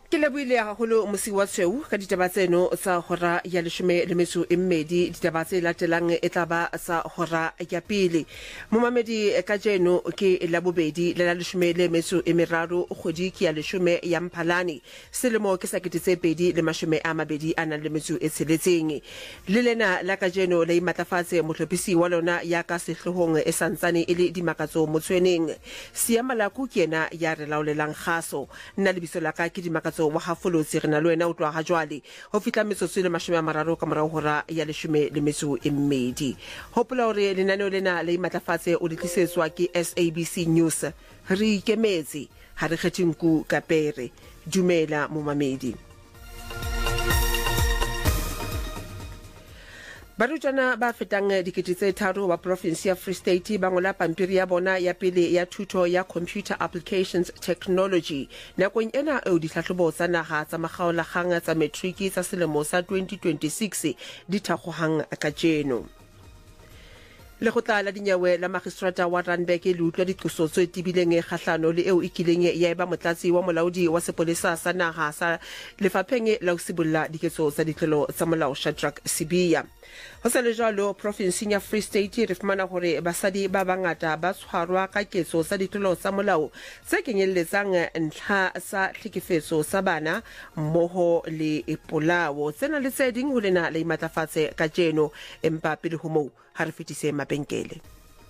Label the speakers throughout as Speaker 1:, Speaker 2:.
Speaker 1: Ke lebohile haholo mosi wa tshweu ka ditaba tseno tsa hora ya 12 ditaba tse latelang e tla ba sa hora ya pele. Momamedi ka jeno ke la bobedi le la 13 kgwedi ke ya 10 ya Mphalane selemo ke sa 2026 ana le metso e tsheletseng. Le lena la ka jeno le imatlafatse mohlopisi wa lona ya ka sehlohong e santsane e le dimakatso motshweneng. Siamalaku ke yena ya re laolelang kgaso nna le biso la ka ke dimakatso wa hafolotsi re na le wena o tloa ga jwale ho fitla metsotso le 30 ka morao hora ya 12. Hopola hore lenaneo lena le imatlafatse o ditlisetswa ke SABC News. Re ikemetse ha re kgethe nku ka pere. Dumela momamedi. Barutwana ba fetang dikete tharo wa province ya Free State ba ngola pampiri ya bona ya pele ya thuto ya Computer Applications Technology nakong ena eo dihlahlobo tsa naha tsa makgaolakgang tsa matriki tsa selemo sa 2026 di thakgohang ka jeno. Le khotla la dinyawe la magistrata wa Randburg le utlwa diqoso tse tibileng kgahlano le eo ikileng ya eba motlatsi wa molaodi wa sepolesa sa naha sa lefapheng la usibulla diketso tsa ditlelo tsa molao Shadrack Sibiya. Ho sa le jalo province ya Free State re fumana hore basadi ba bangata ba tshwarwa ka ketso tsa ditlolo tsa molao tse kenyelletsang ntlha sa tlhekefetso sa bana mmoho le polao tsena le tse ding ho lena le imatlafatse ka jeno empa pele ho moo ha re fetise mabenkele.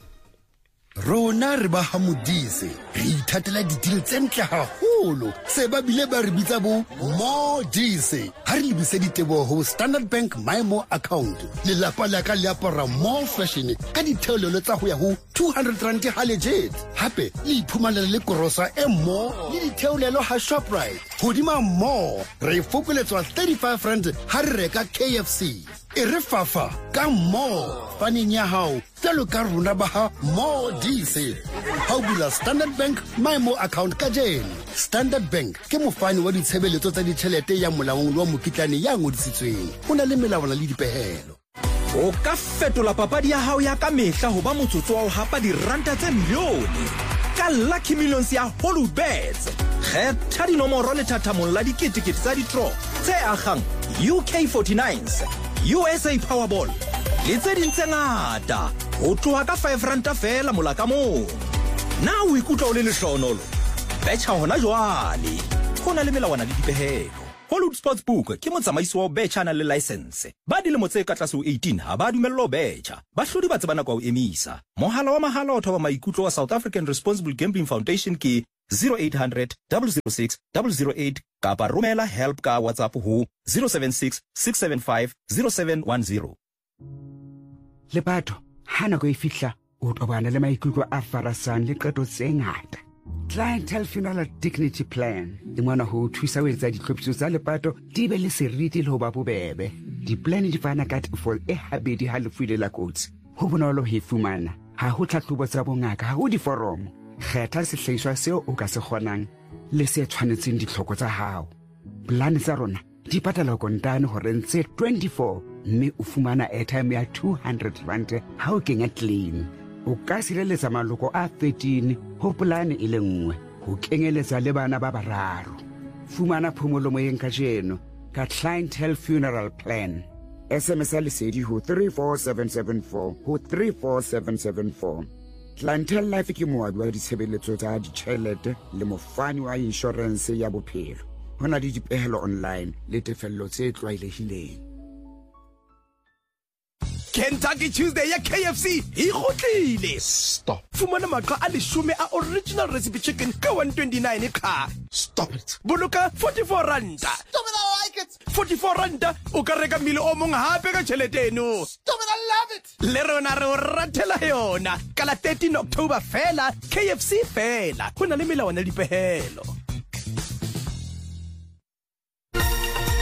Speaker 2: Rona re ba hamodise re ithatela ditiro tse ntle haholo se ba bile ba re bitsa bo Modise ha re lebise ditebo ho Standard Bank MyMo account le lapa la ka le apara more fashion ka ditheolelo tsa ho ya ho 200 rand ha legit hape le iphumanela le korosa e mo le ditheolelo ha Shoprite hodima mo re fokoletswa 35 rand ha re reka KFC e re fafa ka mo faneng ya hao tsalo ka rona ba ha Modise ha o bula Standard Bank MyMo account ka jeno. Standard Bank ke mofani wa ditshebeletso tsa ditjhelete ya molaong wa mokitlane ya ngodisitsweng o na le melawana le dipehelo.
Speaker 3: O ka fetola papadi ya hao ya ka mehla ho ba motsotso wa ho hapa diranta tse milione ka Lucky Millions ya Holubets. Kgetha dinomoro le thathamong la diketekete tsa ditro tse akgang UK49s, USA Powerball le tse ding tse ngata ho tloha ka 5 ranta fela mola ka moo. Na o ikutlwa o le lehlonolo betcha hona jwale ho na le melawana le dipehelo. Hollywood Sportsbook ke motsamaisi wa betcha na le license ba dilemo tse ka tlase ho 18 ha ba dumellwa betcha ba hlodi ba tsebana kwa o emisa. Mohala wa mahala o thoba maikutlo wa South African Responsible Gambling Foundation ke 0800 006 008 kapa romela help ka WhatsApp ho 076 675 0710.
Speaker 4: Lepato hana go ifihla o tobana le maikutlo a farasang le qeto tse ngata. Clientele Funeral Dignity Plan e ngwana ho thusa ho etsa ditlhophiso tsa lepato di be le seriti le ho ba bobebe. Di-plan di fana ka for e habedi ha le fuile la kotsi ho bonolo ho fumana ha ho tlhahlobo tsa bongaka ha ho diforomo. Kgetha sehlahiswa seo o ka se kgonang le se tshwanetseng ditlhoko tsa hao. Plan tsa rona di patala kontane hore ntse 24 mme o fumana airtime ya 200 rand ha o kenya claim. O ka sireletsa maloko a 13 ho polane e le nngwe ho kenyeletsa le bana ba bararo. Fumana phomolo moyeng ka jeno ka Clientele Funeral Plan. SMS lesedi ho 34774 ho 34774. Clientele Life ke moabi wa ditshebeletso tsa ditjhelete le mofani wa insurance ya bophelo. Hona le dipehelo online le tefello tse tlwaelehileng.
Speaker 3: Kentucky Tuesday ya KFC ikgotlile.
Speaker 2: Stop.
Speaker 3: Fumana maqha a 10 a original recipe chicken ka 129 ka.
Speaker 2: Stop it.
Speaker 3: Boloka 44 randa.
Speaker 2: Stop it, I like it.
Speaker 3: 44 randa o ka reka mile o mong hape ka tjhelete eno.
Speaker 2: Stop it, I love it.
Speaker 3: Le rona re o ratela yona ka la 13 October fela KFC fela hona le melawana le dipehelo.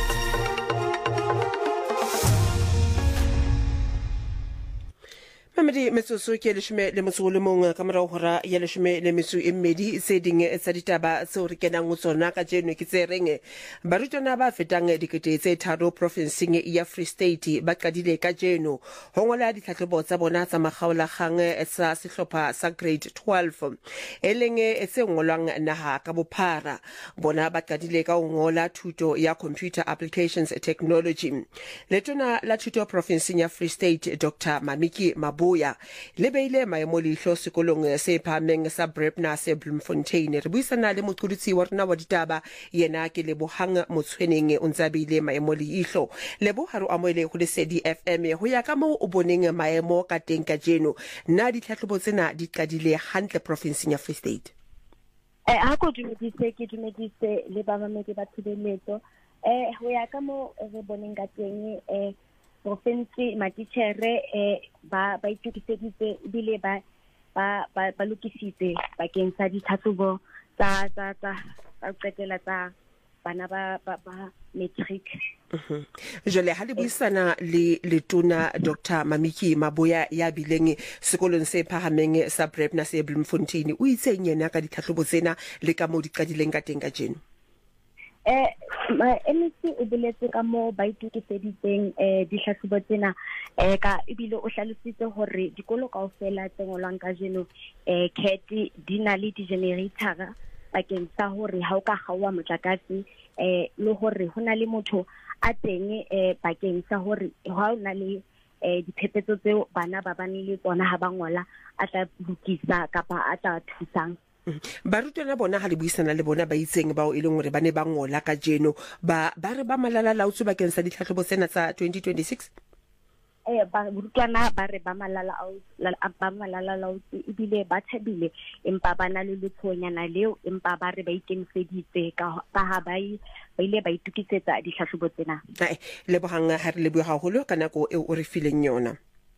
Speaker 1: Mamedi Momamedi metsotso ke leshome le motso le mong ka morao hora ya leshome le metso e mmedi se ding tsa ditaba tseo re kenang ho tsona ka jeno ke tse reng barutwana ba fetang dikete tse tharo provinceng ya Free State ba qadile ka jeno ho ngola ditlhatlhobo tsa bona tsa makgaolakgang sa sehlopha sa grade 12 e leng se ngolwang naha ka bophara bona ba qadile ka ho ngola thuto ya computer applications technology. Letona la thuto provinceng ya Free State Dr. Mamiki Mabuya le beile maemo leihlo sekolong se phahameng sa Brepna se Bloemfontein. Re buisana le moqolotsi wa rona wa ditaba yena ke Lebohang Motshweneng o ntse beile maemo leihlo. Leboha re amohele ho Lesedi FM ho ya ka moo o boneng maemo ka teng ka jeno na ditlhatlhobo tsena di qadile hantle provinceng ya Free State.
Speaker 5: Ha go dumedise le ba mamedi ba tshebeletso ho ya ka moo re boneng ka teng province matitjhere ba itukiseditse bile ba lokisitse bakeng sa ditlhatlhobo tsa qetela tsa bana ba matric.
Speaker 1: Jole ha le buisana le letona Dr. Mamiki Mabuya ya bileng sekolong se phahameng sa Brepna se Bloemfontein o itse nyena ka ditlhatlhobo tsena le ka mo di qadileng ka teng ka jeno.
Speaker 5: MEC o boletse ka mo ba itukiseditseng ditlhatlhobo tsena ka ebile o hlalositse hore dikolo kaofela tse ngolwang ka jeno CAT di na le di-generator bakeng sa hore ha o ka kgaoha motlakase le hore ho na le motho a teng bakeng sa hore ha o na le diphephetso tseo bana ba bane le tsona ha ba ngola a tla lokisa kapa a tla thusang.
Speaker 1: Barutwana bona ha le buisana le bona ba itseng bao e leng hore ba ne ba ngola ka jeno ba re ba malala laotswe bakeng sa ditlhatlhobo tsena tsa 2026.
Speaker 5: Barutwana ba re ba malala laotswe ebile ba thabile empa ba na le letshonyana leo empa ba re ba ikemiseditse ka ha ba ile ba itukisetsa ditlhatlhobo tsena.
Speaker 1: Lebohang ha re le bua haholo ka nako eo o re fileng yona.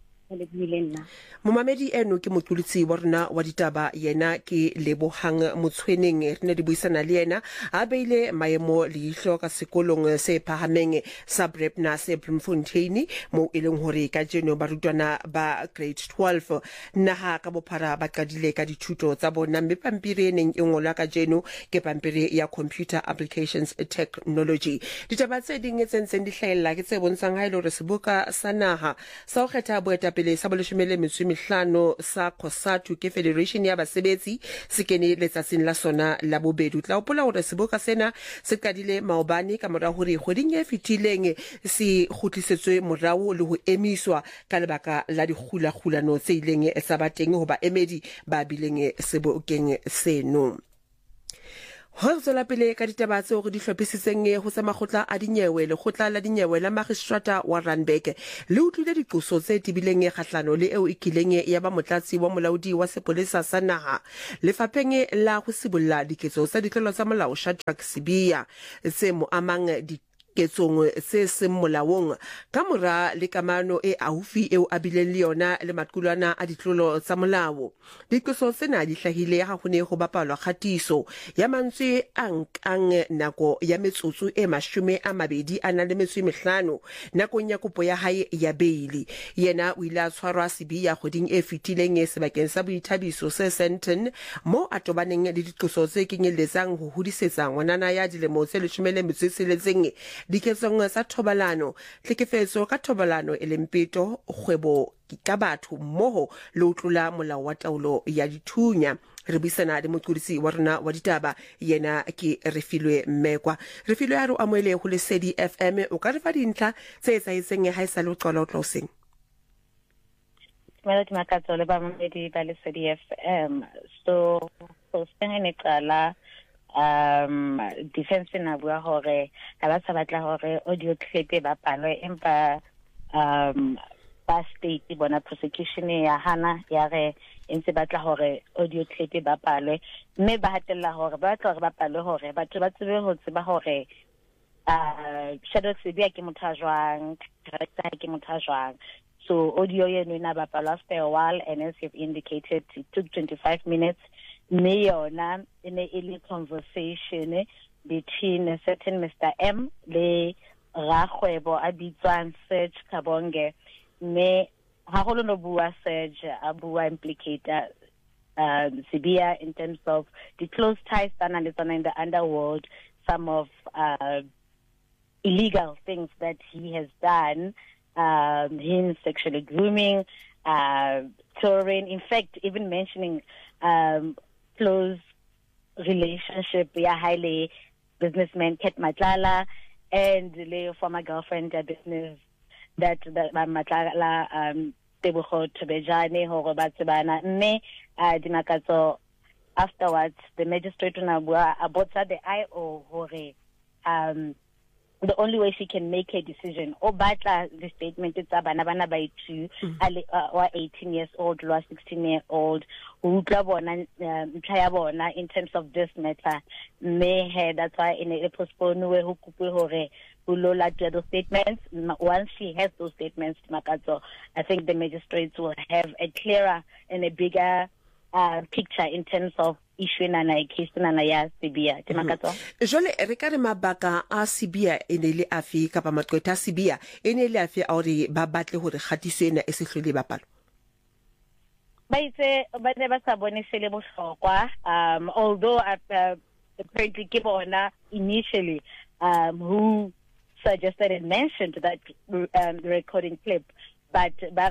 Speaker 1: Momamedi eno ke moqolotsi wa rona wa ditaba yena ke Lebohang Motshweneng re ne di buisana le yena a beile maemo leihlo ka sekolong se phahameng sa Brepna se Bloemfontein mo e leng hore ka jeno barutwana ba grade 12 naha ka bophara ba qadile ka dithuto tsa bona mme pampiri neng e ngola ka jeno ke pampiri ya computer applications technology. Ditaba tse ding tse ntseng di hlahella ke tse bontshang ha ile hore seboka sa naha sa ho kgetha boetapele sa boleshemele mehlano sa COSATU ke Federation ya Basebetsi se kene letsatsing la sona la bobedi. Tla hopola hore seboka sena se qadile maobane ka mora hore kgweding e fetileng se khutlisetswe morao le ho emiswa ka lebaka la dikgulano tse ileng sa ba teng ho ba emedi ba bileng sebokeng seno. Ho tswela pele ka ditaba tseo re di hlophisitseng ho sa makgotla a dinyewe lekgotla la dinyewe la magistrata wa Randburg le utlwile diqoso tse tibileng kgahlano le eo ikileng ya ba motlatsi wa molaodi wa sepolesa sa naha lefapheng la ho sibolla diketso tsa ditlolo tsa molao Shadrack Sibiya se mo amang ketsong se se molaong ka mora le kamano e aufi eo a bileng le yona le matkulwana a ditlolo tsa molao. Dikoso tsena di hlahile ha ho ne ho bapalwa khatiso ya mantswe ankang nako ya metsotso e 25 nakong ya kopo ya hae ya beili. Yena o ile a tshwarwa Sibiya kgweding e fetileng sebakeng sa boithabiso se Sandton mo a tobaneng le dikoso tse kenyelletsang ho hudisetsa ngwanana ya dilemo tse 16 diketsong sa thobalano tlhekefetso ka thobalano e lempeto kgwebo ka batho mmoho le utlola molao wa taolo ya dithunya. Re buisana le moqolotsi wa rona wa ditaba yena ke Refilwe Mmekwa. Refilwe a re amohele ho Lesedi FM o ka re fa dintlha tse etsahetseng ha esale o qola o tloseng.
Speaker 6: Melody Makatso le ba mamedi ba Lesedi FM. So sengene qala defense na bua hore ha ba sa batla hore audio clip ba palwe empa ba state bona prosecution ya hana ya re ntse batla hore audio clip ba palwe mme ba hatella hore ba batla hore ba palwe hore batho ba tsebe ho tseba hore Shadrack Sibiya ke motho a jwang character ke motho a jwang. So audio yenu ina ba palwa after a while and as you've indicated it took 25 minutes. Mme yona in a conversation between a certain Mr. M le Rakgwebo a bitswang Search Kabonge mme haholo no bua Serge abua implicator Sibiya in terms of the close ties in the underworld, some of illegal things that he has done, him sexually grooming, touring, in fact, even mentioning close relationship, highly businessman Ket Matlala and the former girlfriend business that Matlala Tebogo Tobejane ho Robatsebana mme dinakatso afterwards the magistrate na bua abotsa the IO hore the only way she can make a decision o batla the statement tsa bana ba 2 or 18 years old or 16 year old who tla bona ntla bona in terms of this matter mme that's why in a postpone we ho kupwe hore Ulola to those statements. Once she has those statements, Makato, I think the magistrates will have a clearer and a bigger picture in terms of issue na case na ya Sibiya. Makato.
Speaker 1: Jole reka re mabaka a Sibiya ene le afi kapa maqwetha Sibiya ene le afi ore ba batle hore khatiso ena e se hlole bapalo.
Speaker 6: Ba itse ba ne ba sa bone sele bohlokwa although apparently ke bona initially who suggested and mentioned that the recording clip, but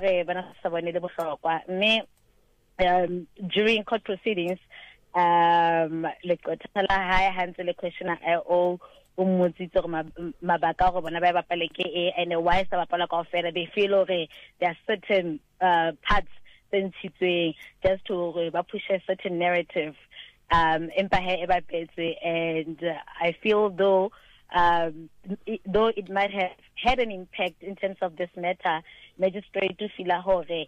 Speaker 6: during court proceedings, like high hands the question all and why they feel there are certain parts just to push a certain narrative and I feel though it might have had an impact in terms of this matter, magistrate to feel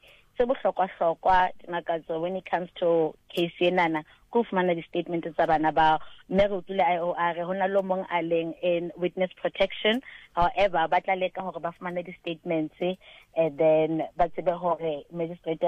Speaker 6: when it comes to case nana the statement is about in witness protection. However, but the statement and then magistrate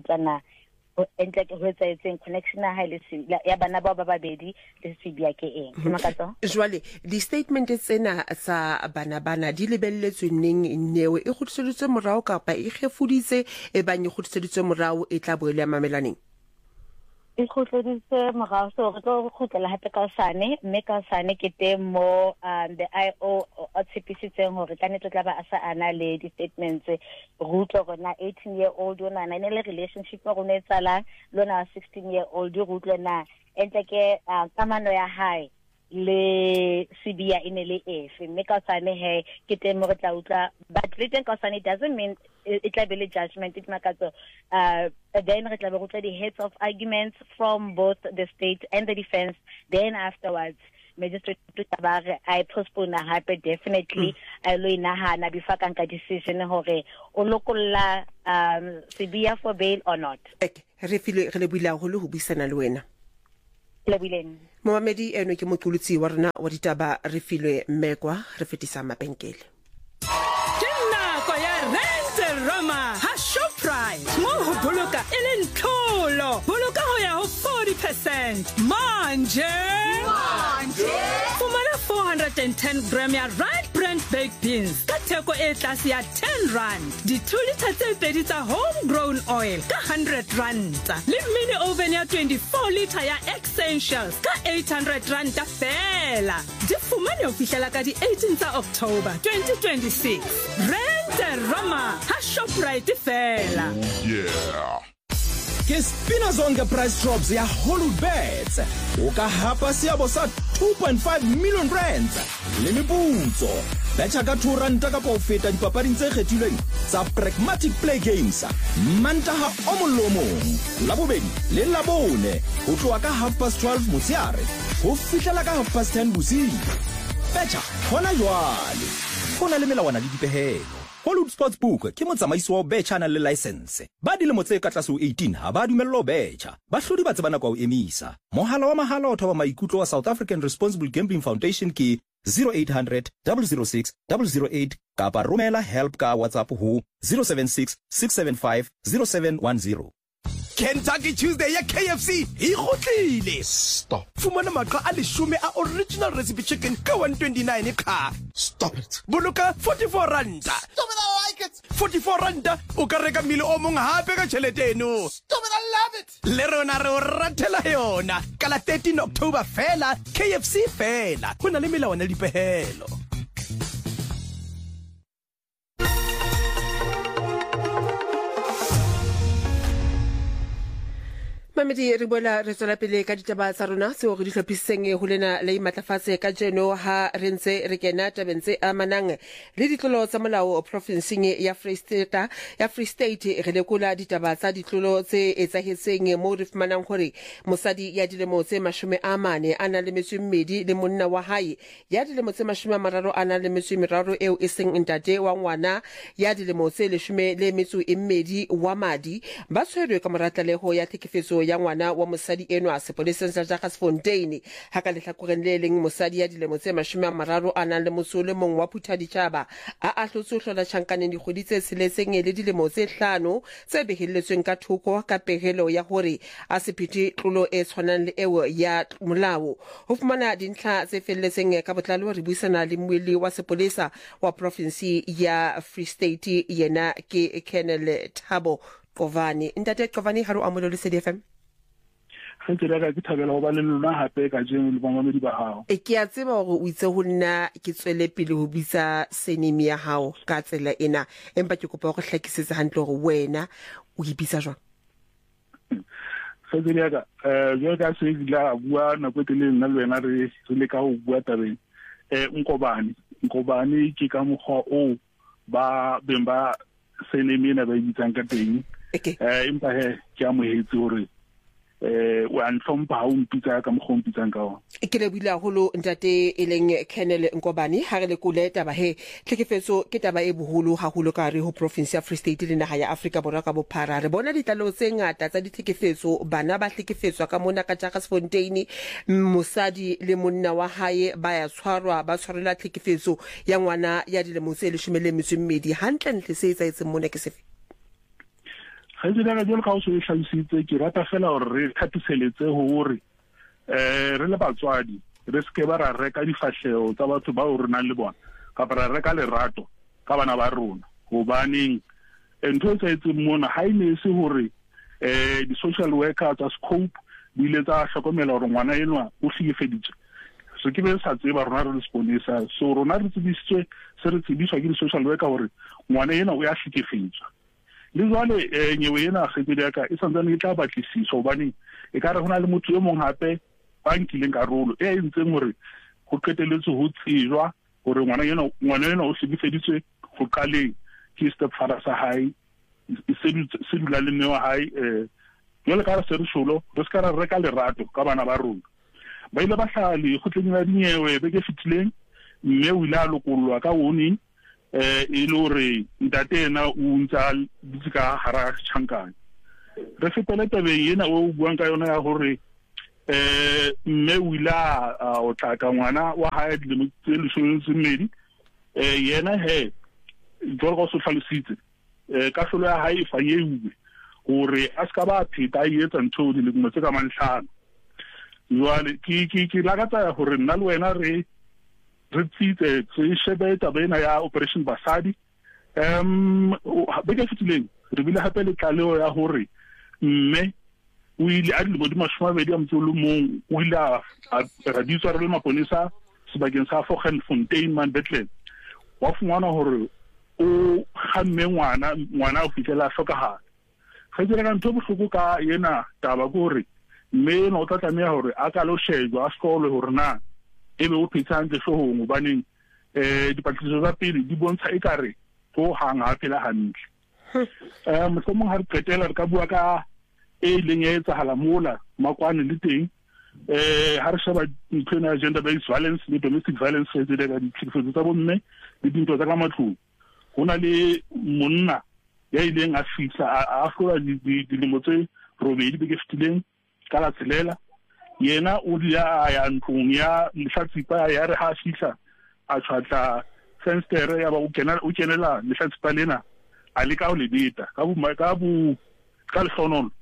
Speaker 6: connection ya bana ba babedi le Sibiya ke eng
Speaker 1: jwale di statement tsena sa bana di lebelletswe neng newe e khutseditswe morao kapa e khefuditse e banye khutseditswe morao e tla boele ya mamelaneng
Speaker 6: e khutseditswe morao so re tlo khutlela hape ka sane mme ka sane ke teng mo the IO o tshepisitseng hore tla tla ba asa ana le di statements rutlo rona 18-year-old ona na le relationship go ne tsala lona 16-year-old rutlo na entle ke kamano ya high le Sibiya inele efe mme ka sane he ke teng mo re tla utla but written ka sane doesn't mean it tla be judgment it makatso then re tla be go tla di heads of arguments from both the state and the defense then afterwards magistrate I postpone happen definitely I lo inahana before kanka decision hore o lokolla Sibiya for bail or not
Speaker 1: re file re le buila go le ho buisana le wena Mohamedi eno ke moqolotsi wa rena wa ditaba re filwe mmekwa re fetisa mabenkele
Speaker 7: Nako ya Rent Roma ha Shoprite mo ho boloka e le ntlolo boloka ho ya ho 40% manje fumana 410 gram ya right brand baked beans ka theko e tlase ya 10 rand di 2 liter tse pedi tsa homegrown oil ka 100 rand le mini oven ya 24 liter ya essentials ka 800 rand fela di fumane ho fihlela ka di 18 tsa October 2026 Rent Roma ha Shoprite fela
Speaker 3: Ke spina zonke price drops ya Holubets uka hapa siabo sa 2.5 million rand le meputso betcha ka 2 rand ka po feta dipapading tse kgethilweng tsa Pragmatic Play Games mantaha o molomong la bobedi le la bone ho tloa ka 12:30 motsiare ho fihlela ka 10:30 bosiu betcha hona jwale hona le melawana le dipehelo Hollywood Sportsbook ke motsamaisi wa betcha na le license ba dilemo tse ka tlase ho 18 ha ba dumello betcha ba hlodi ba tsebana kwa o emisa mohala wa mahala o thoba maikutlo wa South African Responsible Gambling Foundation ke 0800 006 008 kapa romela help ka WhatsApp ho 076 675 0710 Kentucky Tuesday ya KFC e gotlile.
Speaker 2: Stop.
Speaker 3: Fumana matla a 10 a original recipe chicken ka 129 ka.
Speaker 2: Stop it.
Speaker 3: Boloka 44 randa.
Speaker 2: Stop it, I like it.
Speaker 3: 44 randa o ka reka mile o mong hape ka tšhelete eno.
Speaker 2: Stop it, I love it.
Speaker 3: Le rona re o ratela yona ka la 13 October fela KFC fela go na le melawana le dipehelo.
Speaker 1: Mamedi re bola re tswela pele ka ditaba tsa rona seo re di hlophisitseng go lena le matlafatse ka jeno ha re ntse re kena tabeng tse amanang le ditlolo tsa molao provinceng ya Free State re lekola ditaba tsa ditlolo tse etsahetseng mo re fumanang gore mosadi ya dilemo tse 40 a na le metswedi le monna wa hae ya dilemo tse 30 a na le metswedi eo e seng ntate wa ngwana ya dilemo tse 12 wa madi ba tshwerwe ka moratlaleho ya tlhekefetso ya ngwana wa mosadi eno a sepoleseng sa Jagersfontein ha ka lehlakoreng le leng mosadi ya dilemo tse 30 a nang le mosole mong wa Phuthaditjhaba a hlotse hlola tjhankaneng dikgwedi tse seletseng le dilemo tse 5 tse behelletsweng ka thoko ka pegelo ya hore a se phete tlolo e tshwanang le eo ya molao ho fumana dintlha tse felletseng ka botlalo re buisana le moeli wa sepolesa wa province ya Free State yena ke Colonel Thabo Kovani. Ntate Kovani ha ro amolo le CDFM.
Speaker 8: Ke tsela ke thabela go ba le lona hape ka jeno le bangwamedi ba hao.
Speaker 1: Ke a tseba gore o itse ho nna ke tswele pele ho bitsa senimi ya hao ka tsela ena empa ke kopa go hlakisetsa hantle gore wena o ibitsa jwang.
Speaker 8: Se tsela ka jo ka se dila bua na go tele nna le wena re le ka go bua tabeng Nkobane ke ka mogwa o ba bemba senimi na ba ibitsang ka teng. Empa ke a mohetse hore wa ntlhompha ha o mpitsa ka mogong pitsang ka ona.
Speaker 1: Ke le bula holo ntate e leng Colonel Nkobane ha re le kule taba tlhekefetso ke taba e boholo haholo ka re ho province ya Free State le naga ya Afrika Borwa ka bophara re bona ditlalo tse ngata tsa ditlhekefetso bana ba hlekefetswa ka mona ka Jagersfontein mosadi le monna wa hae ba ya tshwarwa ba tshwarela tlhekefetso ya ngwana ya dilemo tse 12 hantle ntle se etsaetseng mona ke sefe.
Speaker 8: Ga se dira jalo ka o se tlhalositse ke rata fela gore re thatiseletse hore re le batswadi re ske ba ra reka difahleo tsa batho ba o rena le bona ka ra reka lerato ka bana ba rona go baneng ntho tse etseng mona ha ine se hore di social workers tsa scope di ile tsa hlokomela gore ngwana enwa o hlekefeditswe so ke be sa tseba rona re sponisa so rona re tsebisitswe se re tsebiswa ke di social worker gore ngwana enwa o ya hlekefetswa le jwale nyewe ena kgetedi ka e santsane e tla batlisisa hobane e ka re hona le motho yo mong hape ba nkileng karolo e ntseng hore go qeteletse ho tsijwa hore ngwana ena o hlekefeditswe go qaleng ke stepfather sa hae se dula le mme wa hae jwale ka re se re sholo re ska ra reka lerato ka bana ba rona ba ile ba hlale go tlenya dinyewe be ke fitileng mme o ile a lokolwa ka woni e lore ntate ena o ntsa ditsika hara tšhankane re fetele tabeng ena o buang ka yona ya gore mme o ile o tlaka ngwana wa hae le motse le shomedi yena jwalo go se tlhalositse ka hlolo ya hae fa yewe gore a ska ba pheta a etsa ntho di le mo tse ka mantlhano jwale ke lagatsa gore nna le wena re tsitse se shebe tabena ya operation basadi be ke fitileng re bile hape le tlaleo ya hore mme o ile a le bodimo shwabedi a mtsolo mong o ile a raditswa re le maponisa sebakeng sa Fontaine man Bethlehem wa fungwana hore o khamme ngwana o fitela hlokahala ga dira ka ntho bohloko ka yena taba gore mme no tla tlameha hore a ka lo shejwa a sekolo hore na ebe o phetsang ke hlohong baneng dipatlisiso tsa pele di bontsha ekare go hanga phela hantle mohlomong ha re qetela re ka bua ka e leng e etsahala mola makwane le teng ha re sheba ntwena gender based violence le domestic violence se tse ka ditlhekefetso tsa bomme le dintwa tsa ka matlong hona le monna ya ileng a fihla a hlola dilemo tse robedi be ke fitileng ka la tshelela yena o dia ya ntlong ya lehlatsipa ya re ha fihla a tshwatla fenster ya ba o kenela lehlatsipa lena a le ka o le beta ka lehlonono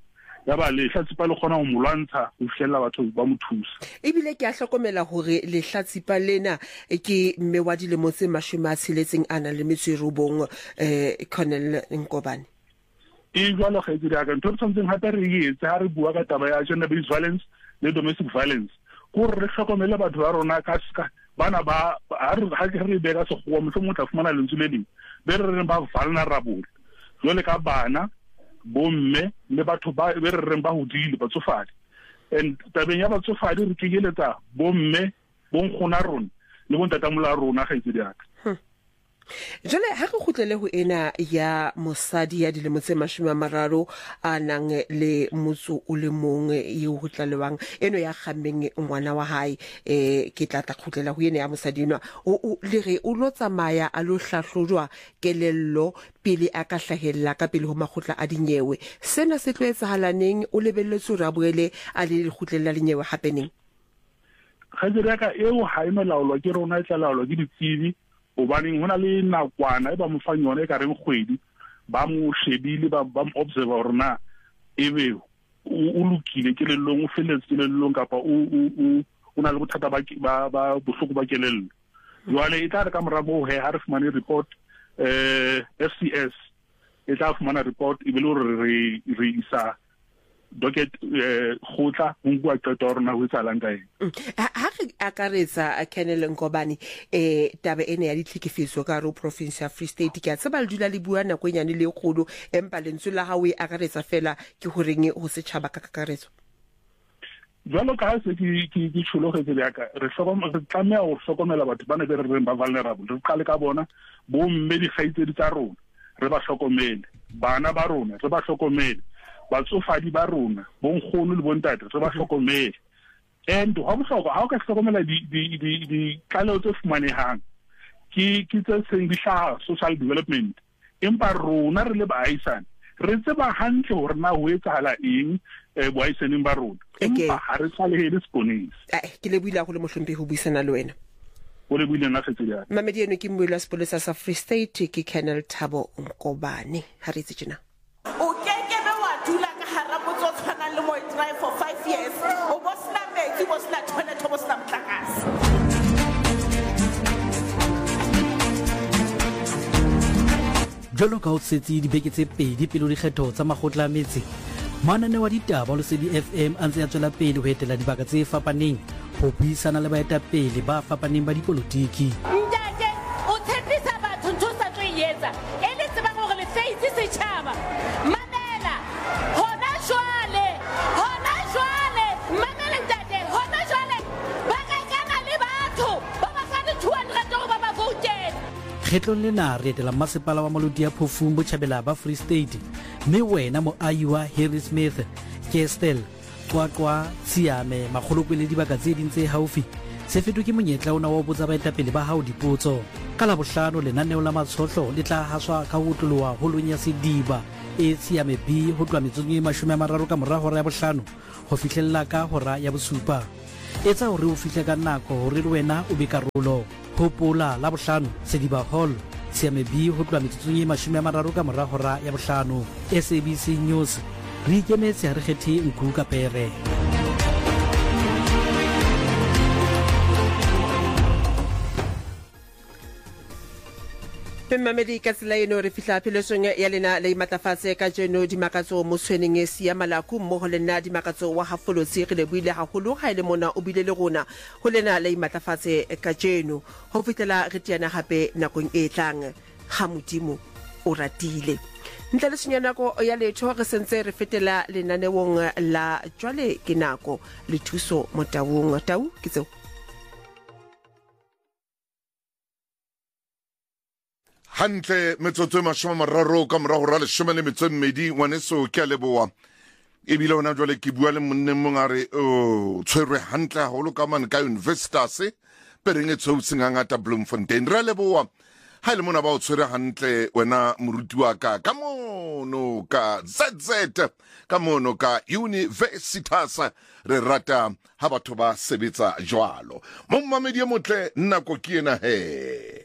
Speaker 8: ya ba lehlatsipa le kgona ho mo lwantsha ho fihlella batho ba mo thusa
Speaker 1: ebile ke a hlokomela hore lehlatsipa lena ke mme wa dilemo tse 60 ana le metso e robong Colonel Nkobane
Speaker 8: e jwalo ga itse ka ntho something hape re etse ha re bua ka taba ya gender based violence le domestic violence go re hlokomela batho ba rona ka ska bana ba ha ke re bega se go mo tla fumana lentswe le ding be re reng ba vulnerable jole ka bana bomme le batho ba be re reng ba hodile batsofadi and tabeng ya batsofadi re kegeletsa bomme bonkgona rona le bontatamola rona ga itse diaka
Speaker 1: jole ha re khutlele ho ena ya mosadi ya dilemo tse 30 a nang le motso o le mong e ho tlalewang eno ya khammeng ngwana wa hae ke tla khutlela ho ena ya mosadinwa o le re o lo tsamaya a lo hlahlojwa kelello pele a ka hlahella ka pele ho makhutla a dinyewe sena se tloetsa halaneng o lebelletse ra boele a le khutlella lenyewe happening
Speaker 8: ga dire ka eo ha ime laolwa ke rona tla laolwa ke ditsebi o baneng hona le nakwana e ba mo fang yone ka reng kgwedi ba mo shebile ba mo observe rona ebe o lukile ke le long o feletse ke le long kapa o una le bothata ba bohloko ba kelello jwale e tla re ka morabo he ha re fumane report FCS e tla fumana report e bile re isa docket khotla ho bua qeto rona ho tsalang ka eng
Speaker 1: ha re akaretsa Colonel Nkobane taba ene ya ditlhekefetso ka ro province ya Free State ke a tseba le dula le bua nako nyane le kgolo empa lentswe la ha o e akaretsa fela ke horeng ho setjhaba ka kakaretso
Speaker 8: jwalo ka se ke tshologetsa ya ka re tlameha ho hlokomela batho bana be re reng ba vulnerable re qale ka bona bo mme di kgaitsedi tsa rona re ba hlokomele bana ba rona re ba hlokomele batsofadi ba rona bonkgono le bontate re ba hlokomele and ha bohlokwa ha o ka hlokomela di tlaleho tse fumanehang ke tse seng di hlaha social development empa rona re le baahisane re tseba hantle hore na ho etsahala eng boahisaneng ba rona empa ha re tsalehele seponesa
Speaker 1: ke le buile go le mohlomphe ho buisana le wena
Speaker 8: o le buile nna fetse ya
Speaker 1: mamedi eno ke mmuela sepolesa sa Free State ke Colonel Thabo Nkobane ha re itse jena
Speaker 9: for 5 years o bosna metsi bosna toilet o bosna mtlakase
Speaker 10: jalo ka o tsetsi dibeke tse pedi pele di kgetho tsa magotla a metsi manane wa ditaba o Lesedi FM a ntse a tswela pele ho etela dibaka tse fapaneng ho buisana le baetapele ba fapaneng ba dipolotiki
Speaker 9: ntate o tshepisa batho ntho sa tlo etsa e le tseba gore le face setjhaba mamela hona jwale mamela ntate hona jwale ba ka kana le batho ba ba fa 200 gore ba ba vote
Speaker 10: kgetlong lena re etela masepala wa Molodi ya Phofung Botjhabela ba Free State mme wena moahi wa Harry Smith Kestel Qwaqwa Tsiame magolopele dibaka tse ding tse haufi se fetwe ke monyetla ona wa botsa baetapele ba hao dipotso ka la bohlano lenaneo la matshohlo le tla haswa ka ho tloloha holong ya Sediba e Tsiame B ho tloha metsong e 30 ka mora hora ya bohlano ho fihlella ka hora ya bosupa etsa hore o fihle ka nako hore le wena o be karolo hopola la bohlano Sediba Hall Tsiame B ho tloha metsong e 30 ka mora hora ya bohlano SABC News re ikemetse ha re kgethe nku ka pere
Speaker 1: Mamedi ka tsela eno re fihla pheletsong ya lena le matlafatse ka jeno di makatso mo tshweneng e sia malaku mo ho lena di makatso wa hafolotsi re le buile haholo ga ile mona o bile le rona ho lena le matlafatse ka jeno ho fitela re tiana hape nakong e tlang ha modimo o ratile ntle le senyana ya letho re sentse re fetela lenanewong la jwale ke nako le thuso mo tawong tau ke tseo
Speaker 11: hantle metsotso e 30 ka mora hora 12 ngwaneso ke a leboa ebile ona jwale ke bua le monne mong a re tshwerwe hantle haholo ka man ka investors pereng e tshoutseng ngata Bloemfontein re leboa ha ile mona ba o tshwere hantle wena moruti wa ka mono ka ZZ ka mono ka Universitas re rata ha batho ba sebetsa jwalo mo mamedi motle nna ko ke ena he